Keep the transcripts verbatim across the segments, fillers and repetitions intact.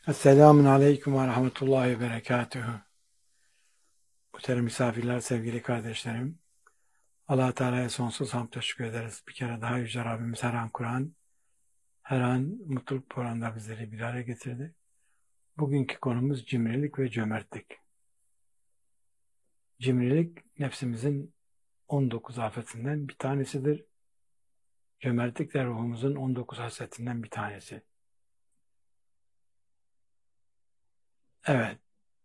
Esselamun Aleyküm ve Rahmetullahi ve Berekatühü. Muhterem misafirler, sevgili kardeşlerim. Allah-u Teala'ya sonsuz hamd teşekkür ederiz. Bir kere daha Yüce Rabbimiz her an Kur'an, her an mutluluk programında bizleri bir araya getirdi. Bugünkü konumuz cimrilik ve cömertlik. Cimrilik nefsimizin on dokuz afetinden bir tanesidir. Cömertlik de ruhumuzun on dokuz hasletinden bir tanesi. Evet.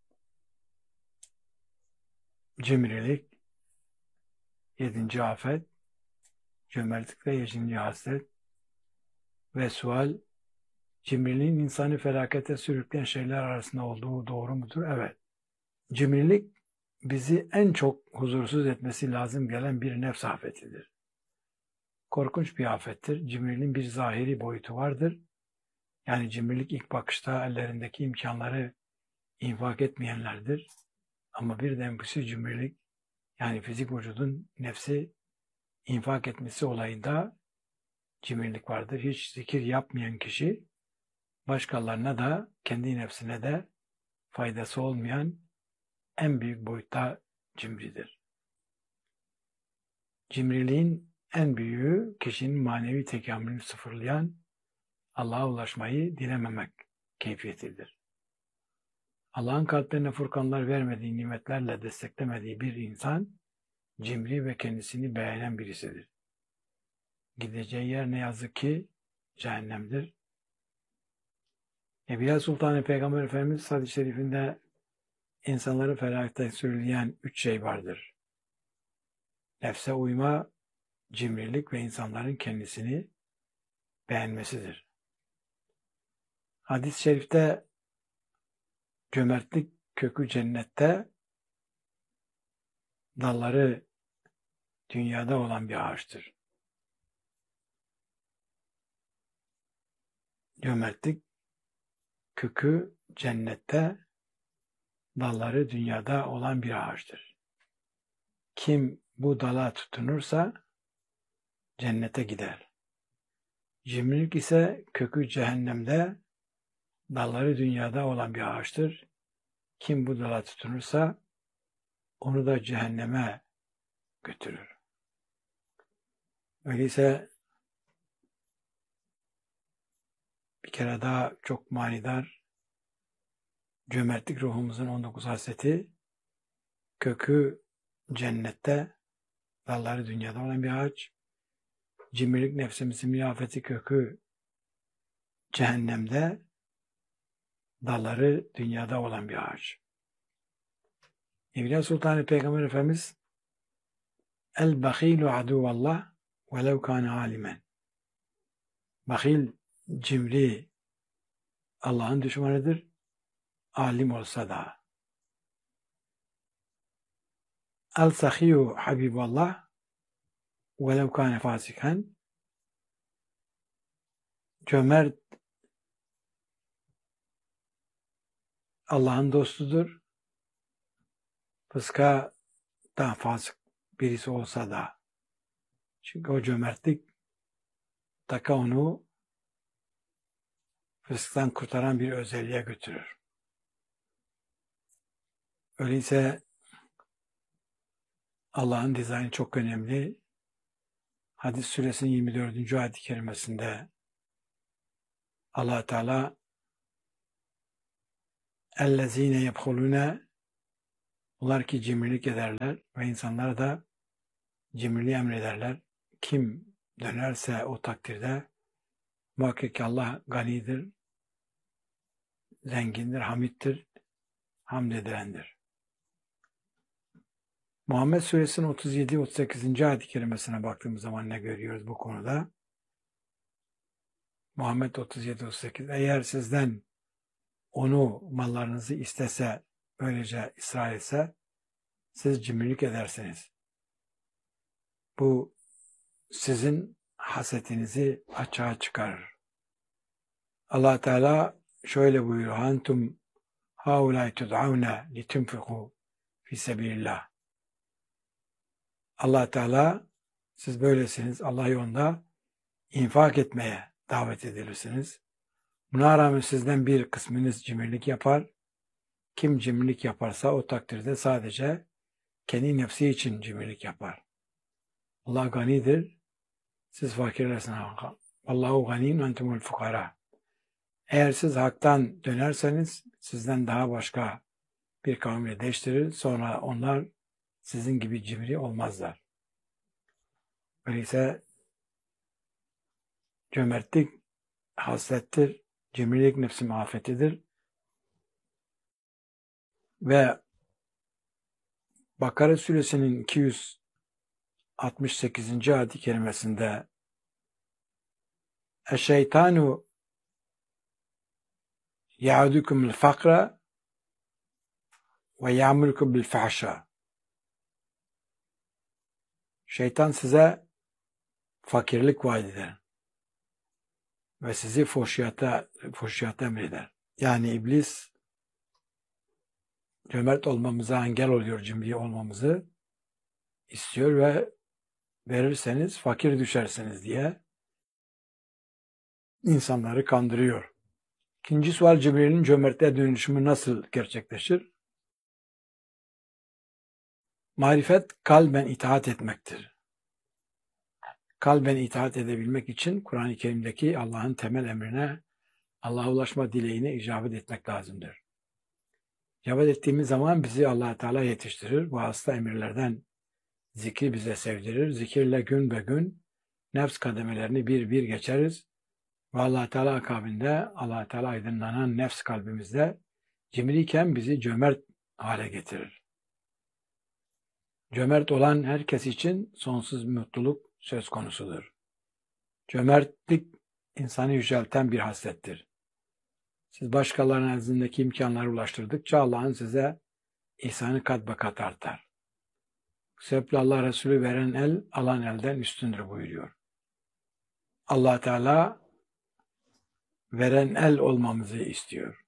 Cimrilik yedinci afet, cömertlik de yedinci haslet ve sual, cimriliğin insanı felakete sürükleyen şeyler arasında olduğu doğru mudur? Evet. Cimrilik bizi en çok huzursuz etmesi lazım gelen bir nefs afetidir. Korkunç bir afettir. Cimriliğin bir zahiri boyutu vardır. Yani cimrilik ilk bakışta ellerindeki imkanları infak etmeyenlerdir. Ama bir de bu cimrilik, yani fizik vücudun nefsi infak etmesi olayında cimrilik vardır. Hiç zikir yapmayan kişi başkalarına da kendi nefsine de faydası olmayan en büyük boyutta cimridir. Cimriliğin en büyüğü kişinin manevi tekamülünü sıfırlayan Allah'a ulaşmayı dilememek keyfiyetidir. Allah'ın kalplerine furkanlar vermediği nimetlerle desteklemediği bir insan cimri ve kendisini beğenen birisidir. Gideceği yer ne yazık ki cehennemdir. Evliya Sultan Peygamber Efendimiz hadis-i şerifinde insanları felakete sürükleyen üç şey vardır. Nefse uyma, cimrilik ve insanların kendisini beğenmesidir. Hadis-i şerifte cömertlik kökü cennette, dalları dünyada olan bir ağaçtır. Cömertlik kökü cennette, dalları dünyada olan bir ağaçtır. Kim bu dala tutunursa cennete gider. Cimrilik ise kökü cehennemde, dalları dünyada olan bir ağaçtır. Kim bu dala tutunursa onu da cehenneme götürür. Öyleyse bir kere daha çok manidar, cömertlik ruhumuzun on dokuz hasleti, kökü cennette, dalları dünyada olan bir ağaç. Cimrilik nefsimizin miyafeti kökü cehennemde, dalları dünyada olan bir ağaç. Evliya Sultan Peygamber Efendimiz El-Bakhilu aduvallah velev kâne alimen. Bakhil, cimri Allah'ın düşmanıdır, alim olsa da. El-Sahiyu habiballah velev kâne fasiken. Cömert Allah'ın dostudur. Fıska da fasık birisi olsa da. Çünkü o cömertlik taka onu fısktan kurtaran bir özelliğe götürür. Öyleyse Allah'ın dizaynı çok önemli. Hadis suresinin yirmi dördüncü ayet-i kerimesinde Allah Teala "Ellezine yebhulune", onlar ki cimrilik ederler ve insanlara da cimriliği emrederler. Kim dönerse o takdirde muhakkak ki Allah ganidir, zengindir, hamittir, hamd edilendir. Muhammed Suresinin otuz yedi otuz sekizinci ayet-i kerimesine baktığımız zaman ne görüyoruz bu konuda? Muhammed otuz yedi otuz sekiz, eğer sizden onu mallarınızı istese, böylece ısrar etse, siz cimrilik edersiniz. Bu sizin hasetinizi açığa çıkarır. Allah Teala şöyle buyuruyor: "Antum haulâi tud'avne litunfiqû fî sebîlillâh." Allah Teala, siz böylesiniz, Allah yolunda infak etmeye davet edilirsiniz. Buna rağmen sizden bir kısmınız cimrilik yapar. Kim cimrilik yaparsa o takdirde sadece kendi nefsi için cimrilik yapar. Allah ganidir, siz fakirlersiniz. Allahu ganiyun entumul fukara. Eğer siz haktan dönerseniz sizden daha başka bir kavimle değiştirir. Sonra onlar sizin gibi cimri olmazlar. Öyleyse cömertlik haslettir, cimrilik nefsi afetidir. Ve Bakara suresinin iki yüz altmış sekizinci ayet-i kerimesinde "Eşşeytanu ya'dukumul fakra ve ya'murukum bil fahşa." Şeytan size fakirlik vaat eder ve sizi fuhşiyata, fuhşiyata emreder. Yani iblis cömert olmamıza engel oluyor, cimri olmamızı istiyor ve verirseniz fakir düşersiniz diye insanları kandırıyor. İkinci sual, cimrinin cömertliğe dönüşümü nasıl gerçekleşir? Marifet kalben itaat etmektir. Kalben itaat edebilmek için Kur'an-ı Kerim'deki Allah'ın temel emrine, Allah'a ulaşma dileğine icabet etmek lazımdır. İcabet ettiğimiz zaman bizi Allah Teala yetiştirir. Bu hasta emirlerden zikri bize sevdirir. Zikirle gün be gün nefs kademelerini bir bir geçeriz. Ve Allah Teala akabinde Allah Teala aydınlanan nefs kalbimizde cimriyken bizi cömert hale getirir. Cömert olan herkes için sonsuz mutluluk söz konusudur. Cömertlik insanı yücelten bir haslettir. Siz başkalarının elinizdeki imkanları ulaştırdıkça Allah'ın size ihsanı kat be kat artar. Bu sebeple Allah Resulü veren el alan elden üstündür buyuruyor. Allah Teala veren el olmamızı istiyor.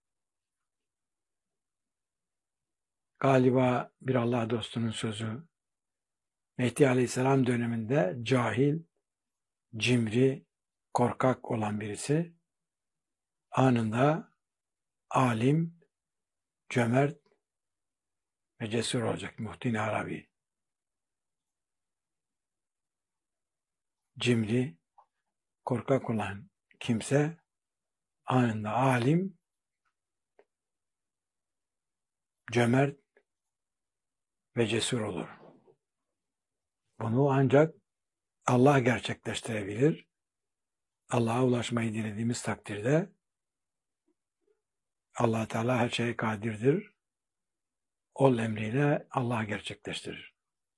Galiba bir Allah dostunun sözü, Mehdi Aleyhisselam döneminde cahil, cimri, korkak olan birisi anında alim, cömert ve cesur olacak. Muhittin Arabi. Cimri, korkak olan kimse anında alim, cömert ve cesur olur. Bunu ancak Allah gerçekleştirebilir. Allah'a ulaşmayı dilediğimiz takdirde Allah Teala her şeye kadirdir. Ol emriyle Allah gerçekleştirir.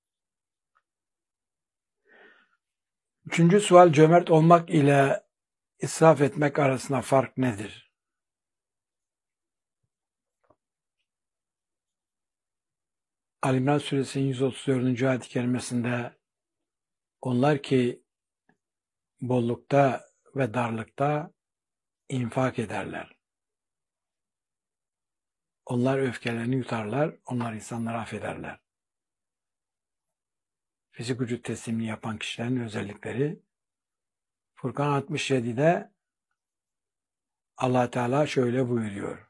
Üçüncü sual, cömert olmak ile israf etmek arasında fark nedir? Ali-İmran suresinin yüz otuz dördüncü ayet-i kerimesinde onlar ki bollukta ve darlıkta infak ederler. Onlar öfkelerini yutarlar, onlar insanları affederler. Fizik vücut teslimini yapan kişilerin özellikleri. Furkan altmış yedide Allah Teala şöyle buyuruyor.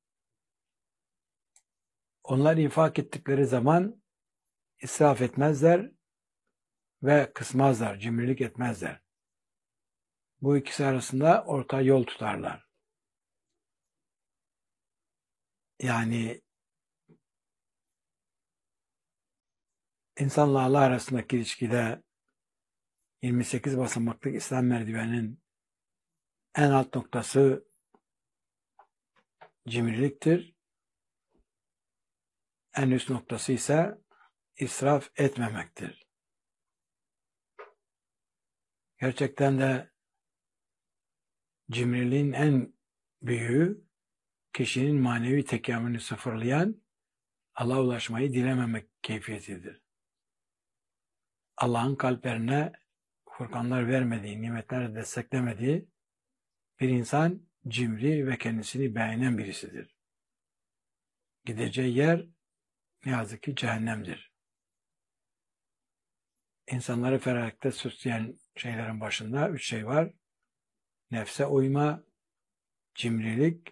Onlar infak ettikleri zaman israf etmezler ve kısmazlar, cimrilik etmezler. Bu ikisi arasında orta yol tutarlar. Yani insanla Allah arasındaki ilişkide yirmi sekiz basamaklık İslam merdiveninin en alt noktası cimriliktir. En üst noktası ise israf etmemektir. Gerçekten de cimriliğin en büyüğü kişinin manevi tekamülünü sıfırlayan Allah'a ulaşmayı dilememek keyfiyetidir. Allah'ın kalplerine furkanlar vermediği, nimetler desteklemediği bir insan cimri ve kendisini beğenen birisidir. Gideceği yer ne yazık ki cehennemdir. İnsanları felakete süsleyen şeylerin başında üç şey var. Nefse uyma, cimrilik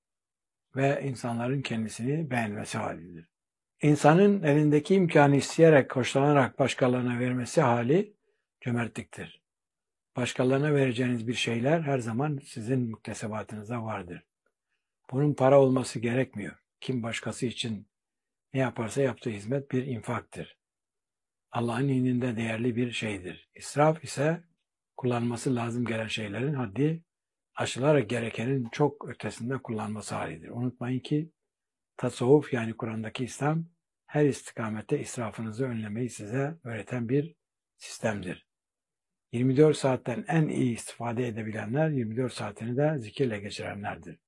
ve insanların kendisini beğenmesi halidir. İnsanın elindeki imkanı isteyerek, hoşlanarak başkalarına vermesi hali cömertliktir. Başkalarına vereceğiniz bir şeyler her zaman sizin muktesebatınızda vardır. Bunun para olması gerekmiyor. Kim başkası için ne yaparsa yaptığı hizmet bir infaktır. Allah'ın indinde değerli bir şeydir. İsraf ise kullanması lazım gelen şeylerin haddi aşılarak gerekenin çok ötesinde kullanması halidir. Unutmayın ki tasavvuf yani Kur'an'daki İslam her istikamette israfınızı önlemeyi size öğreten bir sistemdir. yirmi dört saatten en iyi istifade edebilenler yirmi dört saatini de zikirle geçirenlerdir.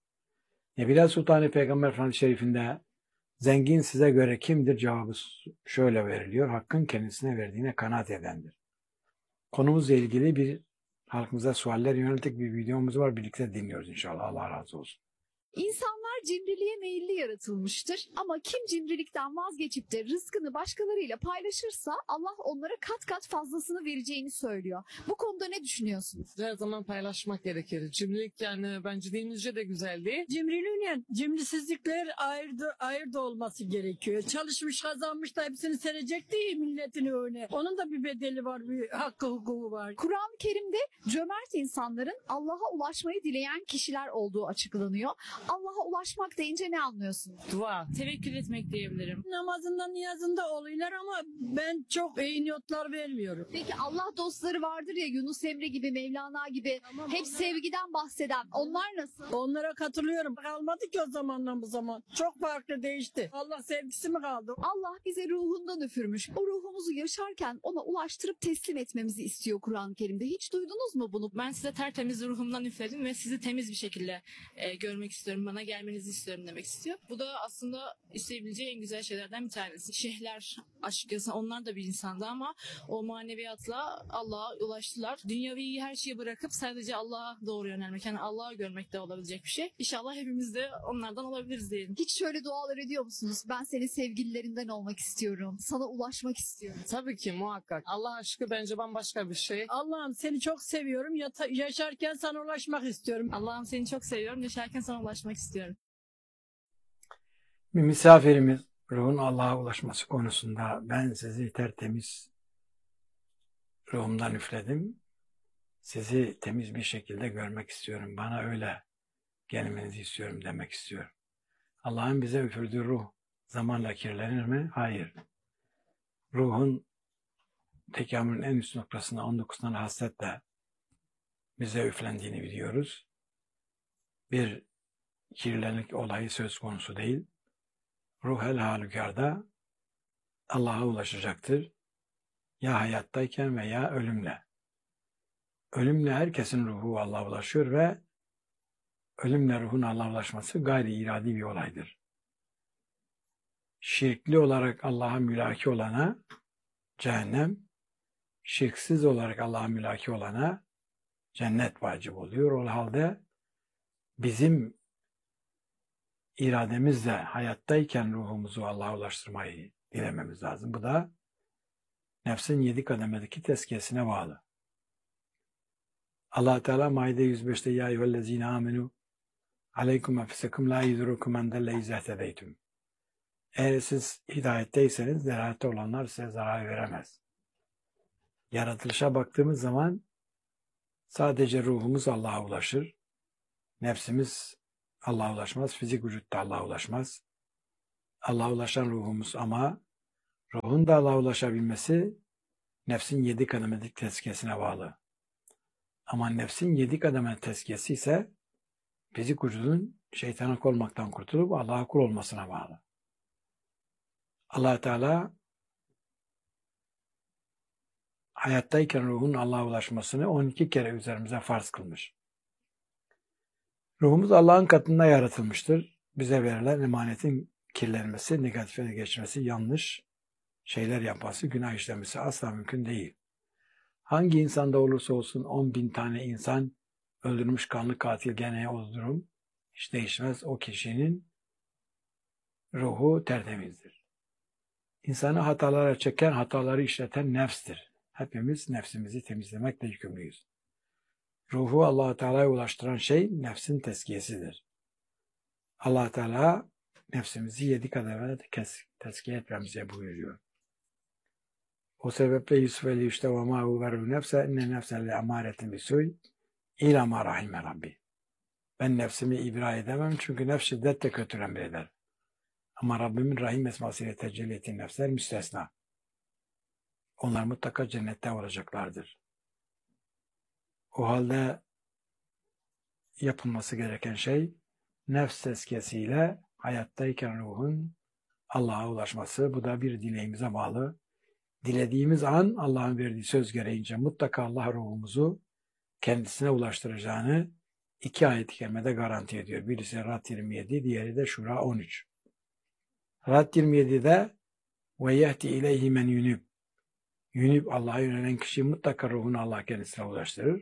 Nebiler Sultanı Peygamber Efendimiz Şerif'inde zengin size göre kimdir cevabı şöyle veriliyor. Hakkın kendisine verdiğine kanaat edendir. Konumuzla ilgili bir halkımıza sualler yönelik bir videomuz var. Birlikte dinliyoruz inşallah. Allah razı olsun. İnsanlar cimriliğe meyilli yaratılmıştır ama kim cimrilikten vazgeçip de rızkını başkalarıyla paylaşırsa Allah onlara kat kat fazlasını vereceğini söylüyor. Bu konuda ne düşünüyorsunuz? Her zaman paylaşmak gerekir. Cimrilik yani bence dinimizce de güzel değil. Cimriliğine cimrisizlikler ayırdı, ayırdı olması gerekiyor. Çalışmış kazanmış da hepsini serecek değil milletin önüne. Onun da bir bedeli var, bir hakkı hukuku var. Kur'an-ı Kerim'de cömert insanların Allah'a ulaşmayı dileyen kişiler olduğu açıklanıyor. Allah'a ulaşmak deyince ne anlıyorsunuz? Dua. Tevekkül etmek diyebilirim. Namazında niyazında oluyorlar ama ben çok iyi niyotlar vermiyorum. Peki Allah dostları vardır ya Yunus Emre gibi, Mevlana gibi Tamam, hep onlar- sevgiden bahseden. Onlar nasıl? Onlara katılıyorum. Kalmadı ki o zamandan bu zaman. Çok farklı değişti. Allah sevgisi mi kaldı? Allah bize ruhundan üfürmüş. O ruhumuzu yaşarken ona ulaştırıp teslim etmemizi istiyor Kur'an-ı Kerim'de. Hiç duydunuz mu bunu? Ben size tertemiz ruhumdan üfledim ve sizi temiz bir şekilde e, görmek istiyorum. Bana gelmenizi istiyorum demek istiyor. Bu da aslında isteyebileceği en güzel şeylerden bir tanesi. Şeyhler, açıkçası onlar da bir insandı ama o maneviyatla Allah'a ulaştılar. Dünyavi her şeyi bırakıp sadece Allah'a doğru yönelmek. Yani Allah'ı görmek de olabilecek bir şey. İnşallah hepimiz de onlardan olabiliriz diyelim. Hiç şöyle dualar ediyor musunuz? Ben senin sevgililerinden olmak istiyorum. Sana ulaşmak istiyorum. Tabii ki muhakkak. Allah aşkı bence bambaşka bir şey. Allah'ım seni çok seviyorum. Yata- yaşarken sana ulaşmak istiyorum. Allah'ım seni çok seviyorum. Yaşarken sana ulaşmak istiyorum. Bir misafirimiz ruhun Allah'a ulaşması konusunda ben sizi tertemiz ruhumdan üfledim. Sizi temiz bir şekilde görmek istiyorum. Bana öyle gelmenizi istiyorum demek istiyorum. Allah'ın bize üfürdüğü ruh zamanla kirlenir mi? Hayır. Ruhun tekamülün en üst noktasında on dokuz tane hasletle bize üflendiğini biliyoruz. Bir kirlenlik olayı söz konusu değil. Ruh el halükarda Allah'a ulaşacaktır. Ya hayattayken veya ölümle. Ölümle herkesin ruhu Allah'a ulaşıyor ve ölümle ruhun Allah'a ulaşması gayri iradi bir olaydır. Şirkli olarak Allah'a mülaki olana cehennem, şirksiz olarak Allah'a mülaki olana cennet vacip oluyor. O halde bizim irademizle hayattayken ruhumuzu Allah'a ulaştırmayı dilememiz lazım. Bu da nefsin yedi kademedeki tezkiyesine bağlı. Allah Teala Maide yüz beşte ya eyyühellezine amenu aleykum enfusekum la yudrukum en delle izzehtedeytüm. Eğer siz hidayetteyseniz delalette olanlar size zarar veremez. Yaratılışa baktığımız zaman sadece ruhumuz Allah'a ulaşır. Nefsimiz Allah'a ulaşmaz. Fizik vücut da Allah'a ulaşmaz. Allah'a ulaşan ruhumuz ama ruhun da Allah'a ulaşabilmesi nefsin yedi kademelik tezkiyesine bağlı. Ama nefsin yedi kademe tezkiyesi ise fizik vücudun şeytana kul olmaktan kurtulup Allah'a kul olmasına bağlı. Allah Teala hayattayken ruhun Allah'a ulaşmasını on iki kere üzerimize farz kılmış. Ruhumuz Allah'ın katında yaratılmıştır. Bize verilen emanetin kirlenmesi, negatife geçmesi, yanlış şeyler yapması, günah işlemesi asla mümkün değil. Hangi insanda olursa olsun on bin tane insan öldürmüş kanlı katil gene o durum hiç değişmez. O kişinin ruhu tertemizdir. İnsanı hatalara çeken, hataları işleten nefstir. Hepimiz nefsimizi temizlemekle yükümlüyüz. Ruhu Allah-u Teala'ya ulaştıran şey nefsin tezkiyesidir. Allah Teala nefsimizi yedi kademede tezkiye etmemize buyuruyor. O sebeple Yusuf eli işte ve ma uveru nefse inne nefsen le amaretin bisuy ila ma rahime Rabbi. Ben nefsimi ibra edemem çünkü nefs şiddetle kötü emreder. Ama Rabbimin rahim esmasıyla tecelli ettiği nefsler müstesna. Onlar mutlaka cennette olacaklardır. O halde yapılması gereken şey nefs tezkiyesiyle hayattayken ruhun Allah'a ulaşması. Bu da bir dileğimize bağlı. Dilediğimiz an Allah'ın verdiği söz gereğince mutlaka Allah ruhumuzu kendisine ulaştıracağını iki ayet-i kerimede garanti ediyor. Birisi Ra'd yirmi yedi, diğeri de Şura on üç. Ra'd yirmi yedi'de ve yehti ileyhi men yunib. Yunib Allah'a yönelen kişi mutlaka ruhunu Allah kendisine ulaştırır.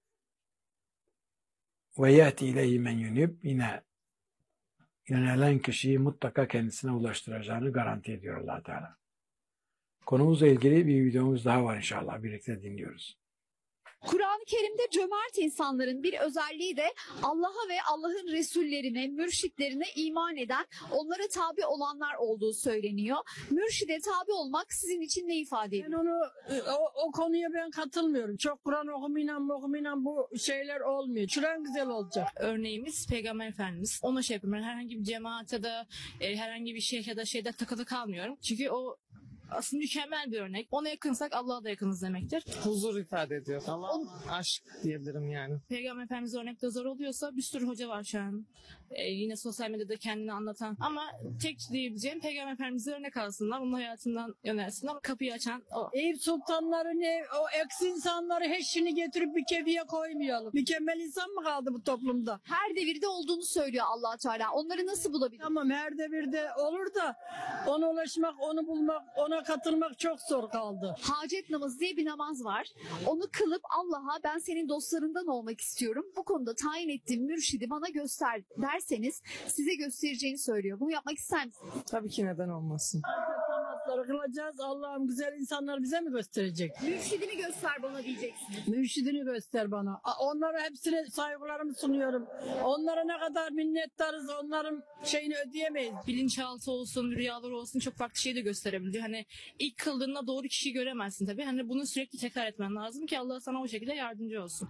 Ve yehti ileyhi men yunib yine yönelen kişiyi mutlaka kendisine ulaştıracağını garanti ediyor Allah Teala. Konumuzla ilgili bir videomuz daha var inşallah. Birlikte dinliyoruz. Kur'an-ı Kerim'de cömert insanların bir özelliği de Allah'a ve Allah'ın Resullerine, mürşitlerine iman eden, onlara tabi olanlar olduğu söyleniyor. Mürşide tabi olmak sizin için ne ifade Ben ediyor? onu o, o konuya ben katılmıyorum. Çok Kur'an okumayla okumayla bu şeyler olmuyor. Şuran güzel olacak. Örneğimiz Peygamber Efendimiz. Ona şey yapıyorum. Ben herhangi bir cemaate de e, herhangi bir şey ya da şeyde takılı kalmıyorum. Çünkü o aslında mükemmel bir örnek. Ona yakınsak Allah'a da yakınız demektir. Huzur ifade ediyor. Allah'ın aşk diyebilirim yani. Peygamber Efendimiz örnekte zor oluyorsa bir sürü hoca var şu an. Ee, yine sosyal medyada kendini anlatan. Ama tek diyebileceğim Peygamber Efendimiz'e örnek alsınlar. Onun hayatından yönelsinler. Kapıyı açan o. Eyüp sultanları ne, o eksi insanları heşini getirip bir kefiye koymayalım. Mükemmel insan mı kaldı bu toplumda? Her devirde olduğunu söylüyor Allah Teala. Onları nasıl bulabilir? Tamam her devirde olur da ona ulaşmak, onu bulmak, ona katılmak çok zor kaldı. Hacet namazı diye bir namaz var. Onu kılıp Allah'a ben senin dostlarından olmak istiyorum. Bu konuda tayin ettiğim mürşidi bana göster derseniz size göstereceğini söylüyor. Bunu yapmak ister misiniz? Tabii ki neden olmasın. Namazları kılacağız. Allah'ım güzel insanlar bize mi gösterecek? Mürşidini göster bana diyeceksiniz. Mürşidini göster bana. A- Onlara hepsine saygılarımı sunuyorum. Onlara ne kadar minnettarız, onların şeyini ödeyemeyiz. Bilinçaltı olsun, rüyalar olsun çok farklı şey de gösterebiliyor. Hani ilk kıldığında doğru kişiyi göremezsin tabii. Hani bunu sürekli tekrar etmen lazım ki Allah sana o şekilde yardımcı olsun.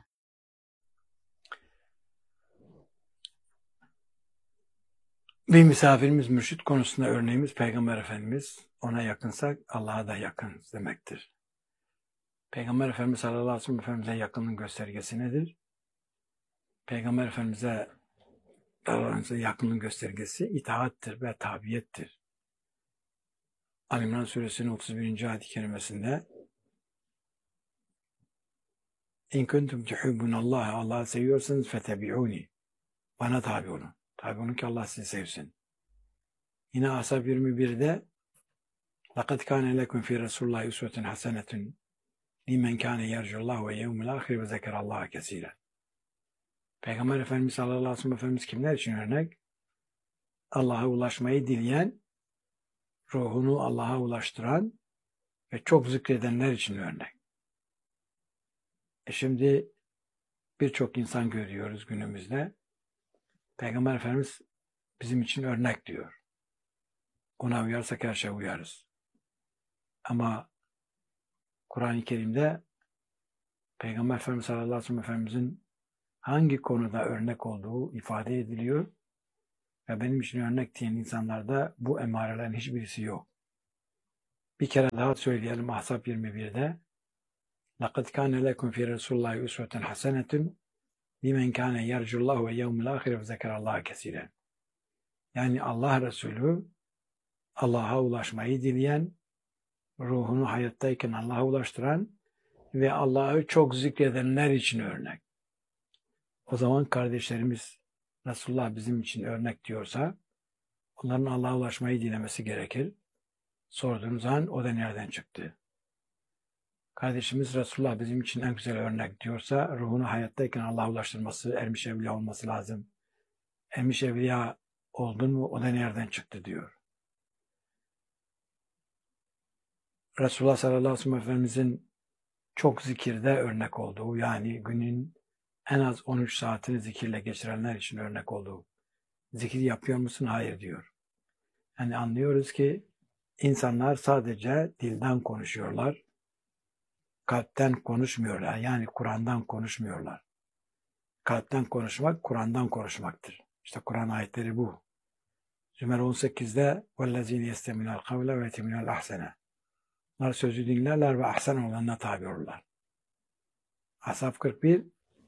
Bir misafirimiz mürşit konusunda örneğimiz Peygamber Efendimiz. Ona yakınsak Allah'a da yakınız demektir. Peygamber Efendimiz sallallahu aleyhi ve sellem Efendimiz'e yakınlığın göstergesi nedir? Peygamber Efendimiz'e yakınlığın göstergesi itaattir ve tabiyettir. Ali İmran Suresinin otuz birinci ayet-i kerimesinde İn kuntum tuhibbunallaha Allah'ı seviyorsanız fetebi'uni. Bana tabi olun. Tabi olun ki Allah sizi sevsin. Yine Ashab yirmi bir'de لَقَدْ كَانَ لَكُمْ فِي رَسُولِ اللّٰهِ اُسْوَةٌ حَسَنَةٌ لِمَنْ كَانَ يَرْجُ اللّٰهُ وَيَوْمُ الْآخِرِ وَذَكَرَ اللّٰهَ كَثِيرًا. Peygamber Efendimiz sallallahu aleyhi ve sellem Efendimiz kimler için örnek? Allah'a ulaşmayı dileyen, ruhunu Allah'a ulaştıran ve çok zikredenler için örnek. E şimdi birçok insan görüyoruz günümüzde. Peygamber Efendimiz bizim için örnek diyor. Ona uyarsak her şeye uyarız. Ama Kur'an-ı Kerim'de Peygamber Efendimiz sallallahu aleyhi ve sellem Efendimizin hangi konuda örnek olduğu ifade ediliyor ve benim için örnek diyen insanlarda bu emarelerin hiçbirisi yok. Bir kere daha söyleyelim Ahzab yirmi bir'de لَقَدْ كَانَ لَكُمْ فِي رَسُولِ اللّٰهِ اُسْوَةٌ حَسَنَةٌ لِمَنْ كَانَ يَرْجُ اللّٰهُ وَيَوْمُ الْآخِرِ وَذَكَرَ اللّٰهَ كَثِيرًا. Yani Allah Resulü Allah'a ulaşmayı dileyen, ruhunu hayattayken Allah'a ulaştıran ve Allah'ı çok zikredenler için örnek. O zaman kardeşlerimiz Resulullah bizim için örnek diyorsa onların Allah'a ulaşmayı dilemesi gerekir. Sorduğunuz zaman o da nereden çıktı? Kardeşimiz Resulullah bizim için en güzel örnek diyorsa ruhunu hayattayken Allah'a ulaştırması, ermiş evliya olması lazım. Ermiş evliya oldun mu o da nereden çıktı diyor. Resulullah sallallahu aleyhi ve sellem Efendimizin çok zikirde örnek olduğu yani günün en az on üç saatini zikirle geçirenler için örnek olduğu. Zikir yapıyor musun? Hayır diyor. Yani anlıyoruz ki insanlar sadece dilden konuşuyorlar. Kalpten konuşmuyorlar. Yani Kur'an'dan konuşmuyorlar. Kalpten konuşmak, Kur'an'dan konuşmaktır. İşte Kur'an ayetleri bu. Zümer on sekizde وَالَّذ۪ينَ يَسْتَمِنَ الْقَوْلَ وَيَتِمِنَ الْاَحْسَنَ Onlar sözü dinlerler ve ahsen olanına tabi olurlar. Ashab kırk bir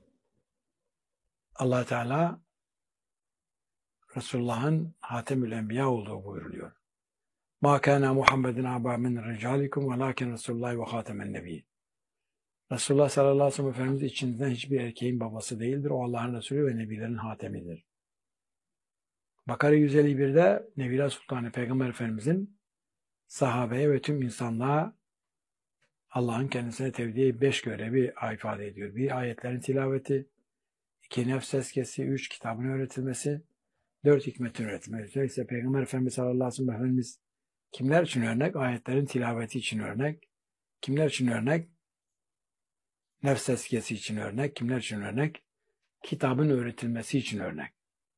Allah Teala Resulullah'ın Hatemül Enbiya olduğu buyuruluyor. مَا كَانَ مُحَمَّدٍ عَبَى مِنْ رِجَالِكُمْ وَلَاكِنْ رَسُولُ اللّٰهِ وَخَاتَمَ النَّبِيِّ Resulullah sallallahu aleyhi ve sellem Efendimiz içinizden hiçbir erkeğin babası değildir. O Allah'ın Resulü ve Nebilerin hatemidir. Bakara yüz elli birde Nebiler Sultanı Peygamber Efendimizin sahabeye ve tüm insanlığa Allah'ın kendisine tevdiği beş görevi ifade ediyor. Bir, ayetlerin tilaveti. İki, nefs tezkiyesi. Üç, kitabın öğretilmesi. Dört, hikmetin öğretilmesi. İşte Peygamber Efendimiz sallallahu aleyhi ve sellem Efendimiz kimler için örnek? Ayetlerin tilaveti için örnek. Kimler için örnek? Nefs tezkiyesi için örnek. Kimler için örnek? Kitabın öğretilmesi için örnek.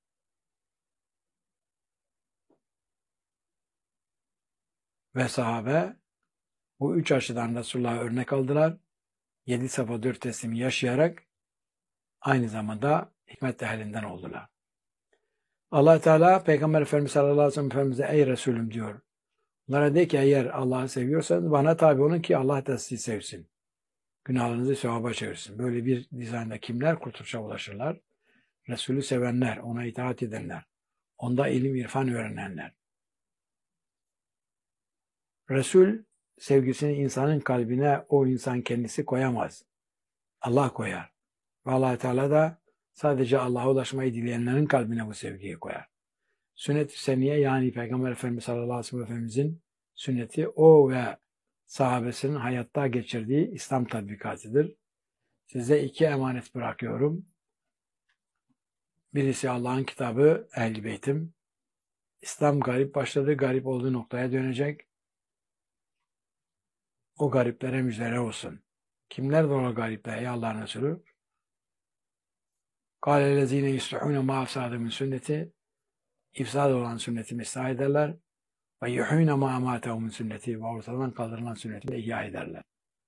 Ve sahabe bu üç açıdan Resulullah'a örnek aldılar. Yedi safa dört teslimi yaşayarak aynı zamanda hikmet ehlinden oldular. Allah Teala Peygamber Efendimiz sallallahu aleyhi ve sellem Efendimiz'e ey Resulüm diyor. Onlara de ki eğer Allah'ı seviyorsanız bana tabi olun ki Allah da sizi sevsin. Günahlarınızı sevaba çevirsin. Böyle bir dizaynda kimler kurtuluşa ulaşırlar? Resulü sevenler, ona itaat edenler, onda ilim irfan öğrenenler. Resul sevgisini insanın kalbine o insan kendisi koyamaz. Allah koyar. Ve Allah Teala da sadece Allah'a ulaşmayı dileyenlerin kalbine bu sevgiyi koyar. Sünnet-i seniye yani Peygamber Efendimiz sallallahu aleyhi ve sellem Efendimizin sünneti o ve sahabesinin hayatta geçirdiği İslam tatbikatıdır. Size iki emanet bırakıyorum. Birisi Allah'ın kitabı Ehl-i Beyt'im. İslam garip başladı, garip olduğu noktaya dönecek. O gariplere müjdeler olsun. Kimlerdir o garipler ey Allah'ın Resulü? قَالَ الَّذ۪ينَ يُسْلُحُونَ مَا اَفْسَادَ مِنْ sünneti İfsad olan sünnetimi ıslah ederler. Ve yuhûne mâ amâtehu min sünneti ve ortadan kaldırılan sünneti de ihya ederler.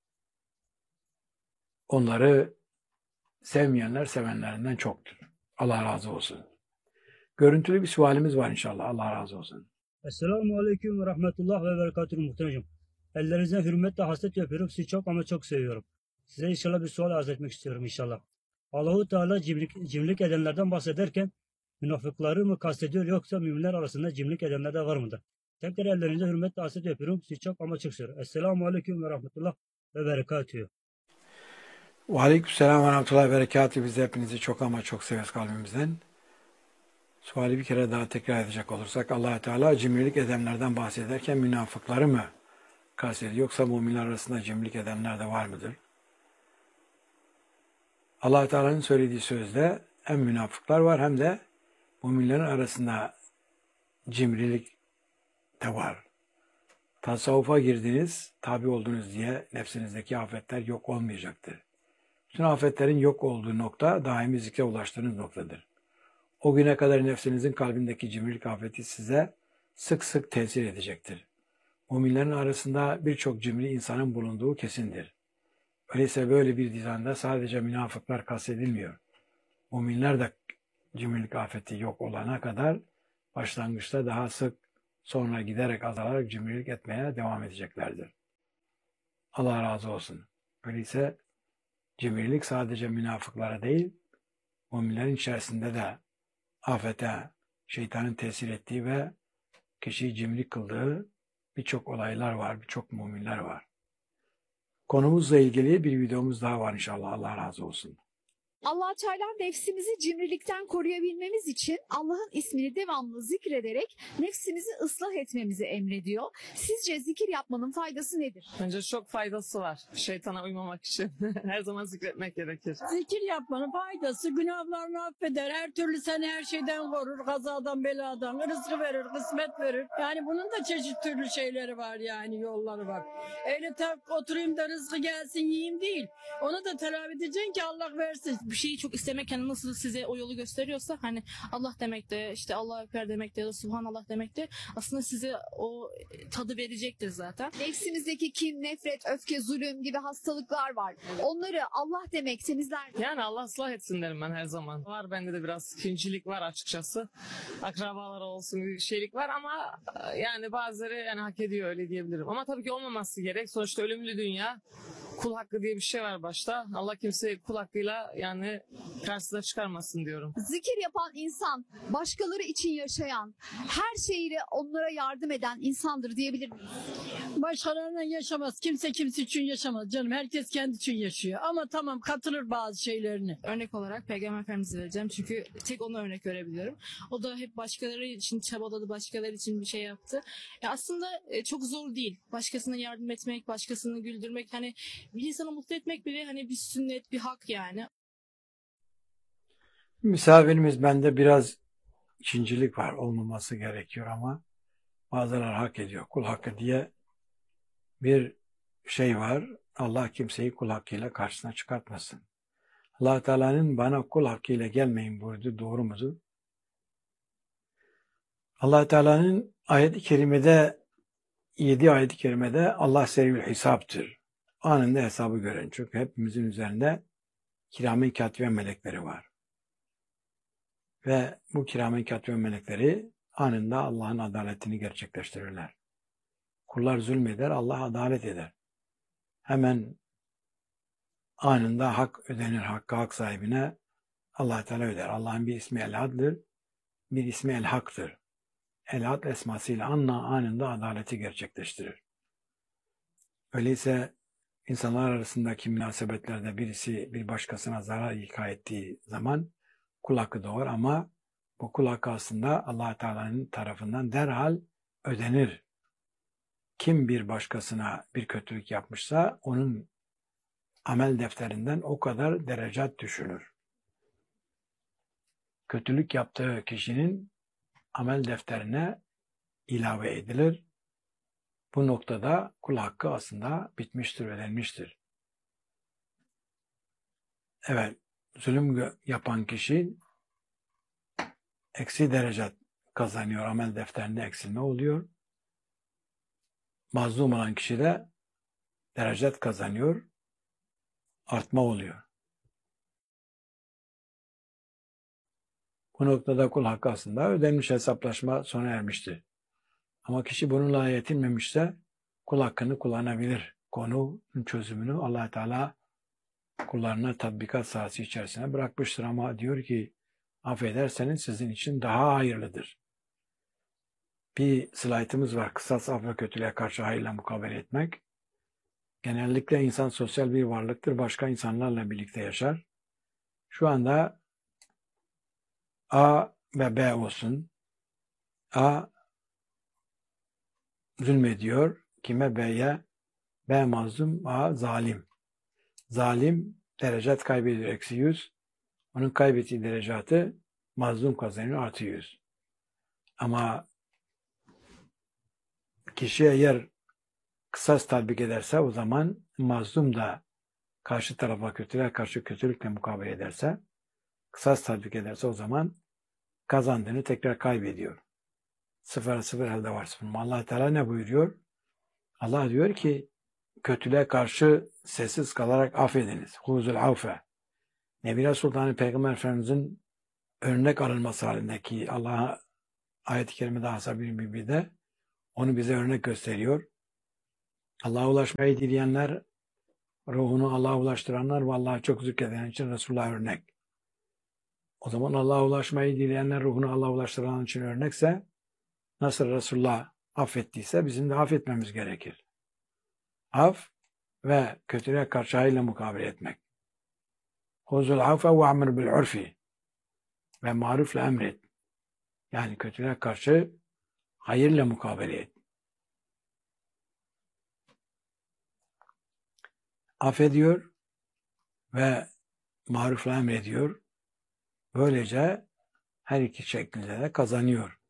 Onları sevmeyenler sevenlerinden çoktur. Allah razı olsun. Görüntülü bir sualimiz var inşallah. Allah razı olsun. Esselamu Aleyküm ve Rahmetullah ve Berekatuhu muhtemelen. Ellerinizden hürmetle hasretle öpüyorum. Sizi çok ama çok seviyorum. Size inşallah bir sual arz etmek istiyorum inşallah. Allahu Teala cimrilik, cimrilik edenlerden bahsederken münafıkları mı kastediyor yoksa müminler arasında cimrilik edenler de var mıdır? Tekrar ellerinize hürmetle hasretle öpüyorum. Sizi çok ama çok seviyorum. Esselamu Aleyküm ve Rahmetullah ve Berekatuhu. Ve aleykümselam ve rahmetullahi ve berekatuhu. Biz de hepinizi çok ama çok severiz kalbimizden. Suali bir kere daha tekrar edecek olursak Allah Teala cimrilik edenlerden bahsederken münafıkları mı kastediyor yoksa müminler arasında cimrilik edenler de var mıdır? Allah Teala'nın söylediği sözde hem münafıklar var hem de müminlerin arasında cimrilik de var. Tasavvufa girdiniz, tabi oldunuz diye nefsinizdeki afetler yok olmayacaktır. Bütün afetlerin yok olduğu nokta daimi zikre ulaştığınız noktadır. O güne kadar nefsinizin kalbindeki cimrilik afeti size sık sık tesir edecektir. Müminlerin arasında birçok cimri insanın bulunduğu kesindir. Öyleyse böyle bir dizanda sadece münafıklar kastedilmiyor. Müminler de cimrilik afeti yok olana kadar başlangıçta daha sık, sonra giderek azalarak cimrilik etmeye devam edeceklerdir. Allah razı olsun. Öyleyse cimrilik sadece münafıklara değil, müminlerin içerisinde de afete, şeytanın tesir ettiği ve kişiyi cimrilik kıldığı birçok olaylar var, birçok müminler var. Konumuzla ilgili bir videomuz daha var inşallah. Allah razı olsun. Allah Teala nefsimizi cimrilikten koruyabilmemiz için Allah'ın ismini devamlı zikrederek nefsimizi ıslah etmemizi emrediyor. Sizce zikir yapmanın faydası nedir? Bence çok faydası var. Şeytana uymamak için. Her zaman zikretmek gerekir. Zikir yapmanın faydası günahlarını affeder. Her türlü seni her şeyden korur. Kazadan, beladan, rızkı verir, kısmet verir. Yani bunun da çeşit türlü şeyleri var yani yolları var. Öyle tak oturayım da rızkı gelsin yiyeyim değil. Onu da telafi edeceksin ki Allah versin. bir şeyi çok istemek yani nasıl size o yolu gösteriyorsa hani Allah demek de işte Allahu Ekber demek de ya da Subhanallah demek de aslında size o tadı verecektir zaten. Nefsimizdeki kin, nefret, öfke, zulüm gibi hastalıklar var. Onları Allah demek temizler. Yani Allah ıslah etsin derim ben her zaman. Var bende de biraz kinçilik var açıkçası. Akrabalar olsun bir şeylik var ama yani bazıları yani hak ediyor öyle diyebilirim. Ama tabii ki olmaması gerek. Sonuçta ölümlü dünya. Kul hakkı diye bir şey var başta. Allah kimseyi kul hakkıyla yani karşısına çıkarmasın diyorum. Zikir yapan insan, başkaları için yaşayan, her şeyiyle onlara yardım eden insandır diyebilir miyiz? Başkalarına yaşamaz. Kimse kimse için yaşamaz canım. Herkes kendi için yaşıyor. Ama tamam katılır bazı şeylerini. Örnek olarak Peygamber Efendimiz'i vereceğim. Çünkü tek ona örnek verebiliyorum. O da hep başkaları için çabaladı, başkaları için bir şey yaptı. Ya aslında e, çok zor değil. Başkasına yardım etmek, başkasını güldürmek, hani bir insanı mutlu etmek bile hani bir sünnet, bir hak yani. Misafirimiz bende biraz ikincilik var. Olmaması gerekiyor ama bazıları hak ediyor. Kul hakkı diye bir şey var. Allah kimseyi kul hakkıyla karşısına çıkartmasın. Allah Teala'nın bana kul hakkıyla gelmeyin buyurdu. Doğru mudur? Allah Teala'nın ayet-i kerimede yedi ayet-i kerimede Allah seriyül hesaptır. Anında hesabı gören. Çünkü hepimizin üzerinde kiramen katibe melekleri var. Ve bu kiramen katibe melekleri anında Allah'ın adaletini gerçekleştirirler. Kullar zulmeder, Allah adalet eder. Hemen anında hak ödenir, hakkı hak sahibine Allah Teala öder. Allah'ın bir ismi El-Had'dır, bir ismi El-Hak'tır. El-Had esmasıyla anla anında adaleti gerçekleştirir. Öyleyse insanlar arasındaki münasebetlerde birisi bir başkasına zarar ika ettiği zaman kul hakkı doğar ama bu kul hakkı aslında Allah Teala'nın tarafından derhal ödenir. Kim bir başkasına bir kötülük yapmışsa onun amel defterinden o kadar derecat düşülür. Kötülük yaptığı kişinin amel defterine ilave edilir. Bu noktada kul hakkı aslında bitmiştir, ödenmiştir. Evet, zulüm yapan kişi eksi derecat kazanıyor, amel defterinde eksilme oluyor. Mazlum olan kişi de derecat kazanıyor, artma oluyor. Bu noktada kul hakkı aslında ödenmiş, hesaplaşma sona ermiştir. Ama kişi bununla yetinmemişse kul hakkını kullanabilir. Konunun çözümünü Allah Teala kullarına tatbikat sahası içerisine bırakmıştır ama diyor ki affederseniz sizin için daha hayırlıdır. Bir slaytımız var. Kısas af ve kötülüğe karşı hayırla mukabele etmek. Genellikle insan sosyal bir varlıktır. Başka insanlarla birlikte yaşar. Şu anda A ve B olsun. A zulmediyor. Kime? B'ye. B mazlum, A zalim. Zalim derecat kaybediyor. Eksi yüz. Onun kaybettiği derecatı mazlum kazanıyor. Artı yüz. Ama kişi eğer kısas tatbik ederse o zaman mazlum da karşı tarafa kötülüğe karşı kötülükle mukabele ederse, kısas tatbik ederse o zaman kazandığını tekrar kaybediyor. Sıfıra sıfır elde var sıfır. Allah Teala ne buyuruyor? Allah diyor ki kötülüğe karşı sessiz kalarak affediniz. Huzul avfe. Nebine Sultanı Peygamber Efendimiz'in örnek alınması halindeki Allah'a ayet-i kerimede Hasabi Bibi'de onu bize örnek gösteriyor. Allah'a ulaşmayı dileyenler, ruhunu Allah'a ulaştıranlar ve Allah'a çok zikreden için Resulullah örnek. O zaman Allah'a ulaşmayı dileyenler, ruhunu Allah'a ulaştıranlar için örnekse, nasıl Resulullah affettiyse bizim de affetmemiz gerekir. Af ve kötülüğe karşı hayırla mukabele etmek. Huzul affe ve amr bil urfi ve marufla emret. Yani kötülüğe karşı hayırla mukabele et. Affediyor ve marufla emrediyor. Böylece her iki şekilde de kazanıyor.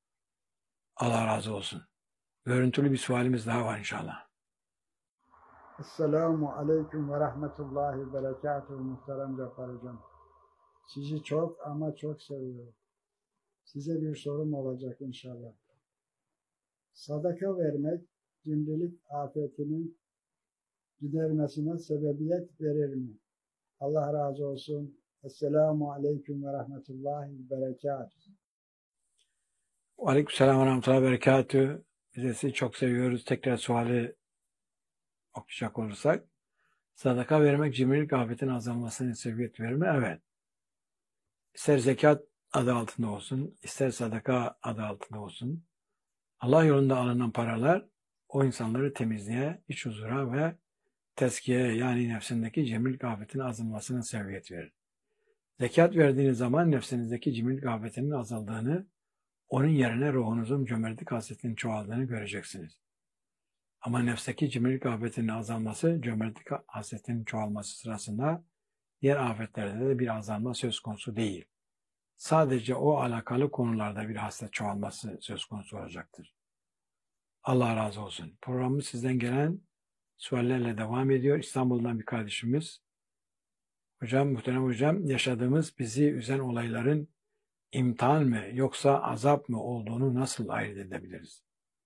Allah razı olsun. Görüntülü bir sualimiz daha var inşallah. Esselamu Aleyküm ve Rahmetullahi ve Berekatuhu muhterem Cafer Hocam. Sizi çok ama çok seviyorum. Size bir sorum olacak inşallah. Sadaka vermek cimrilik afetinin gidermesine sebebiyet verir mi? Allah razı olsun. Esselamu Aleyküm ve Rahmetullahi ve Berekatuhu. Aleykümselam ve rahmetullahi ve berekatühü. Biz de sizi çok seviyoruz. Tekrar suali okuyacak olursak. Sadaka vermek cimrilik afetinin azalmasına sebebiyet verir mi? Evet. İster zekat adı altında olsun, ister sadaka adı altında olsun. Allah yolunda alınan paralar o insanları temizliğe, iç huzura ve tezkiyeye, yani nefsindeki cimrilik afetinin azalmasına sebebiyet verir. Zekat verdiğiniz zaman nefsinizdeki cimrilik afetinin azaldığını, onun yerine ruhunuzun cömertlik hasretinin çoğaldığını göreceksiniz. Ama nefsteki cimrilik afetinin azalması, cömertlik hasretinin çoğalması sırasında diğer afetlerde de bir azalma söz konusu değil. Sadece o alakalı konularda bir hasret çoğalması söz konusu olacaktır. Allah razı olsun. Programımız sizden gelen suallerle devam ediyor. İstanbul'dan bir kardeşimiz. Hocam, muhterem hocam, yaşadığımız bizi üzen olayların imtihan mı yoksa azap mı olduğunu nasıl ayırt edebiliriz?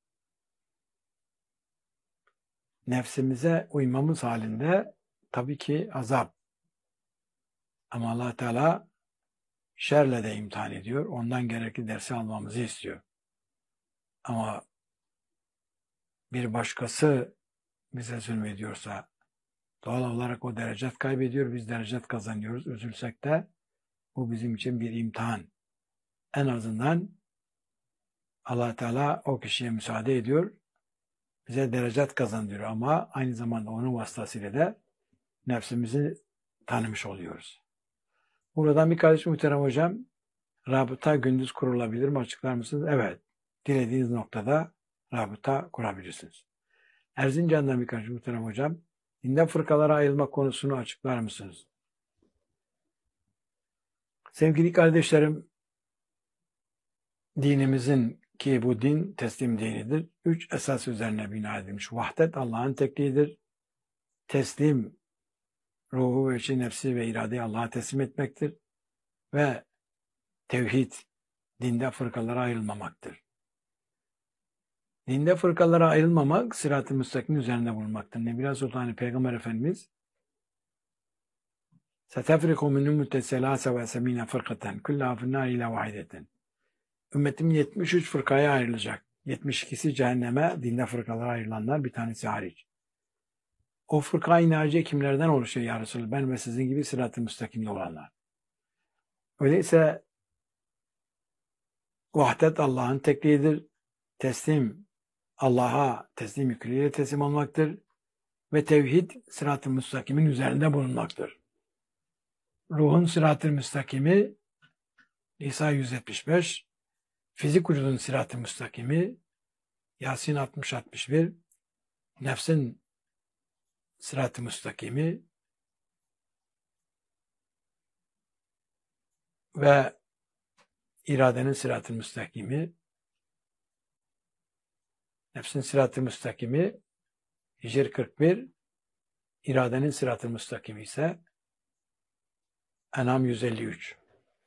Nefsimize uymamız halinde tabii ki azap. Ama Allah Teala şerle de imtihan ediyor. Ondan gerekli dersi almamızı istiyor. Ama bir başkası bize zulmediyorsa doğal olarak o derecet kaybediyor, biz derecet kazanıyoruz. Üzülsek de bu bizim için bir imtihan. En azından Allah Teala o kişiye müsaade ediyor, bize derecet kazandırıyor ama aynı zamanda onun vasıtasıyla da nefsimizi tanımış oluyoruz. Buradan bir kardeşim muhterem hocam, rabıta gündüz kurulabilir mi, açıklar mısınız? Evet, dilediğiniz noktada rabıta kurabilirsiniz. Erzincan'dan bir kardeşim muhterem hocam, dinde fırkalara ayrılma konusunu açıklar mısınız? Sevgili kardeşlerim, dinimizin, ki bu din teslim dinidir, üç esas üzerine bina edilmiş. Vahdet Allah'ın tekliğidir. Teslim, ruhu ve içi, nefsi ve iradeyi Allah'a teslim etmektir. Ve tevhid, dinde fırkalara ayrılmamaktır. Dinde fırkalara ayrılmamak, sırat-ı müstakim üzerinde bulunmaktır. Nebi Sultan Peygamber Efendimiz سَتَفْرِقُ مِنْ اُمُّتَ سَلَاسَ وَسَم۪ينَ فَرْقَةً كُلَّهَا فِي النَّارِ اِلَى وَاحِدَةً. Ümmetim yetmiş üç fırkaya ayrılacak. yetmiş ikisi cehenneme, dinde fırkalara ayrılanlar, bir tanesi hariç. O fırka-i naciye kimlerden oluşuyor ya Resulallah? Ben ve sizin gibi sırat-ı müstakimde olanlar. Öyleyse vahdet Allah'ın tekliğidir. Teslim Allah'a teslim yüküyle teslim olmaktır. Ve tevhid sırat-ı müstakimin üzerinde bulunmaktır. Ruhun sırat-ı müstakimi Nisa yüz yetmiş beş, fizik vücudun sırat-ı müstakimi Yasin altmış altmış bir, nefsin sırat-ı müstakimi ve iradenin sırat-ı müstakimi, nefsin sırat-ı müstakimi Hicr kırk bir, iradenin sırat-ı müstakimi ise En'am yüz elli üç.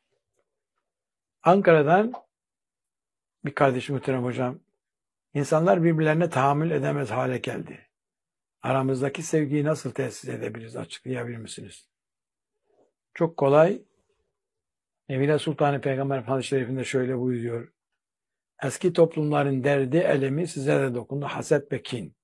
Ankara'dan bir kardeşim muhterem hocam, insanlar birbirlerine tahammül edemez hale geldi. Aramızdaki sevgiyi nasıl tesis edebiliriz? Açıklayabilir misiniz? Çok kolay. Nebi Sultan Peygamber Hadis-i Şerif'inde şöyle buyuruyor. Eski toplumların derdi, elemi size de dokundu. Haset ve kin.